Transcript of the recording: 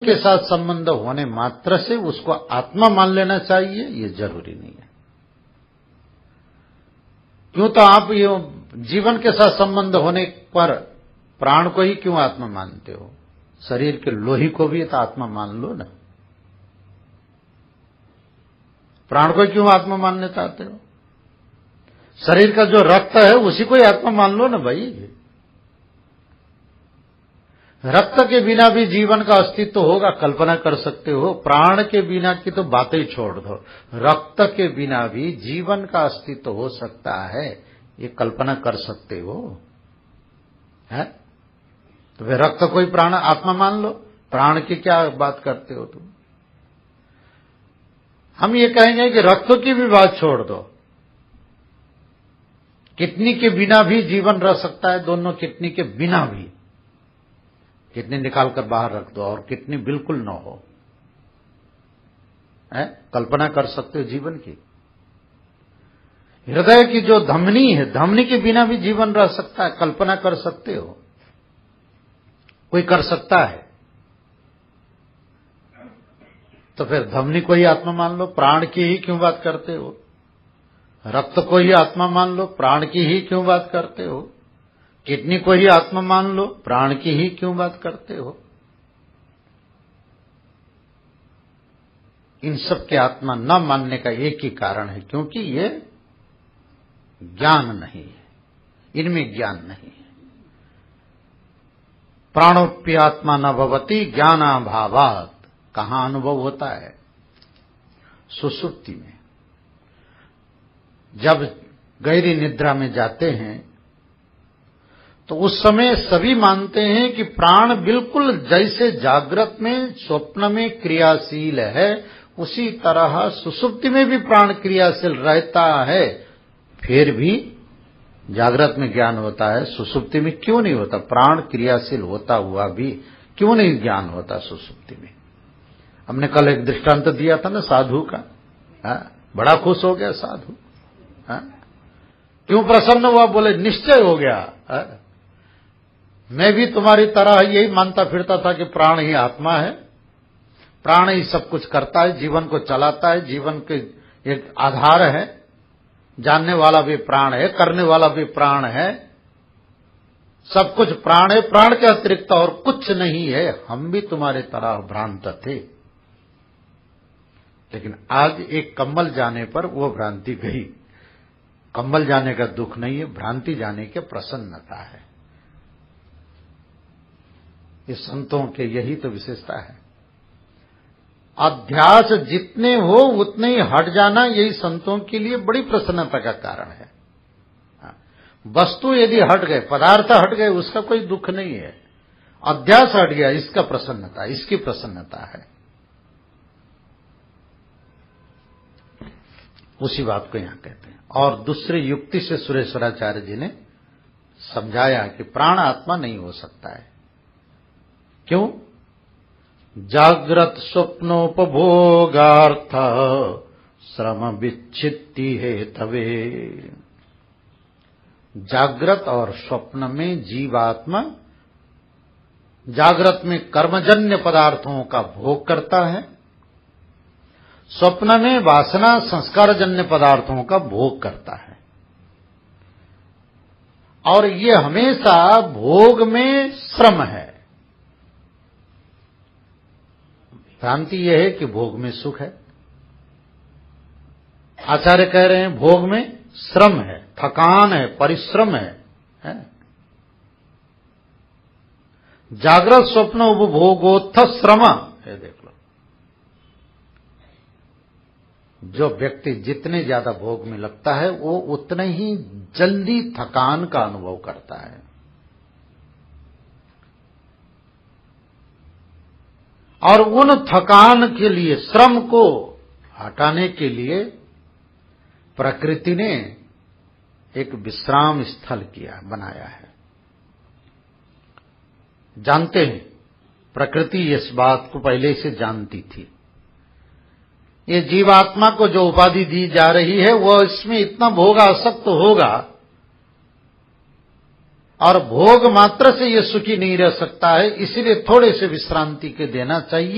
के साथ संबंध होने मात्र से उसको आत्मा मान लेना चाहिए, ये जरूरी नहीं है। क्यों तो आप ये जीवन के साथ संबंध होने पर प्राण को ही क्यों आत्मा मानते हो? शरीर के लोही को भी तो आत्मा मान लो ना। प्राण को क्यों आत्मा मानने चाहते हो? शरीर का जो रक्त है उसी को ही आत्मा मान लो ना भाई। रक्त के बिना भी जीवन का अस्तित्व होगा, कल्पना कर सकते हो। प्राण के बिना की तो बातें छोड़ दो, रक्त के बिना भी जीवन का अस्तित्व हो सकता है, ये कल्पना कर सकते हो है? तो फिर रक्त को ही प्राण आत्मा मान लो, प्राण की क्या बात करते हो तुम? हम ये कहेंगे कि रक्त की भी बात छोड़ दो, किडनी के बिना भी जीवन रह सकता है, दोनों किडनी के बिना भी। किडनी निकालकर बाहर रख दो और किडनी बिल्कुल न हो, है? कल्पना कर सकते हो जीवन की। हृदय की जो धमनी है, धमनी के बिना भी जीवन रह सकता है, कल्पना कर सकते हो? कोई कर सकता है? तो फिर धमनी को ही आत्मा मान लो, प्राण की ही क्यों बात करते हो? रक्त को ही आत्मा मान लो, प्राण की ही क्यों बात करते हो? किडनी को ही आत्मा मान लो, प्राण की ही क्यों बात करते हो? इन सब के आत्मा न मानने का एक ही कारण है, क्योंकि ये ज्ञान नहीं है, इनमें ज्ञान नहीं है। प्राणोप्य आत्मा न भवति ज्ञानाभावात्। कहां अनुभव होता है? सुषुप्ति में। जब गहरी निद्रा में जाते हैं तो उस समय सभी मानते हैं कि प्राण बिल्कुल जैसे जागृत में स्वप्न में क्रियाशील है, उसी तरह सुषुप्ति में भी प्राण क्रियाशील रहता है। फिर भी जागृत में ज्ञान होता है, सुषुप्ति में क्यों नहीं होता? प्राण क्रियाशील होता हुआ भी क्यों नहीं ज्ञान होता सुषुप्ति में? हमने कल एक दृष्टांत दिया था ना साधु का, बड़ा खुश हो गया साधु। क्यों प्रसन्न हुआ? बोले निश्चय हो गया। मैं भी तुम्हारी तरह यही मानता फिरता था कि प्राण ही आत्मा है, प्राण ही सब कुछ करता है, जीवन को चलाता है, जीवन के एक आधार है, जानने वाला भी प्राण है, करने वाला भी प्राण है, सब कुछ प्राण है, प्राण के अतिरिक्त और कुछ नहीं है। हम भी तुम्हारे तरह भ्रांत थे, लेकिन आज एक कंबल जाने पर वो भ्रांति गई। कंबल जाने का दुख नहीं है, भ्रांति जाने के प्रसन्नता है। ये संतों के यही तो विशेषता है। अध्यास जितने हो उतने ही हट जाना, यही संतों के लिए बड़ी प्रसन्नता का कारण है। वस्तु यदि हट गए, पदार्थ हट गए, उसका कोई दुख नहीं है। अध्यास हट गया, इसका प्रसन्नता, इसकी प्रसन्नता है। उसी बात को यहां कहते हैं। और दूसरी युक्ति से सुरेश्वराचार्य जी ने समझाया कि प्राण आत्मा नहीं हो सकता है। क्यों? जागृत स्वप्नोपभोगार्थ श्रम विच्छित्ति हेतवे। जागृत और स्वप्न में जीवात्मा जागृत में कर्मजन्य पदार्थों का भोग करता है, स्वप्न में वासना संस्कारजन्य पदार्थों का भोग करता है। और ये हमेशा भोग में श्रम है। भ्रांति यह है कि भोग में सुख है। आचार्य कह रहे हैं भोग में श्रम है, थकान है, परिश्रम है? जागृत स्वप्न उपभोगोत्थ श्रम है। देख लो, जो व्यक्ति जितने ज्यादा भोग में लगता है वो उतने ही जल्दी थकान का अनुभव करता है। और उन थकान के लिए, श्रम को हटाने के लिए प्रकृति ने एक विश्राम स्थल बनाया है। जानते हैं, प्रकृति इस बात को पहले से जानती थी। ये जीवात्मा को जो उपाधि दी जा रही है वह इसमें इतना भोगासक्त होगा और भोग मात्र से ये सुखी नहीं रह सकता है, इसीलिए थोड़े से विश्रांति के देना चाहिए।